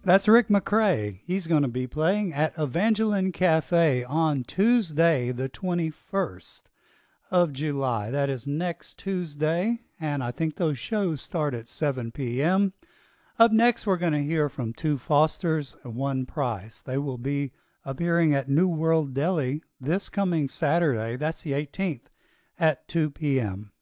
That's Rick McCrae. He's going to be playing at Evangeline Cafe on Tuesday, the 21st of July. That is next Tuesday, and I think those shows start at 7 p.m. Up next, we're going to hear from Two Fosters and One Price. They will be appearing at New World Deli this coming Saturday. That's the 18th at 2 p.m.